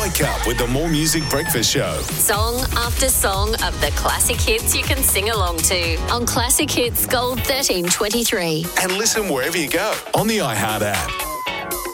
Wake up with the More Music Breakfast Show. Song after song of the classic hits you can sing along to on Classic Hits Gold 1323. And listen wherever you go on the iHeart app.